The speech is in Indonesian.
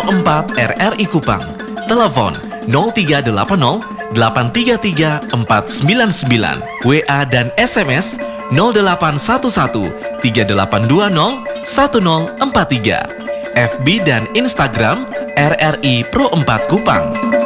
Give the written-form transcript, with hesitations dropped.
Pro 4 RRI Kupang. Telepon 0380 833 499, WA dan SMS 0811 3820 1043, FB dan Instagram RRI Pro 4 Kupang.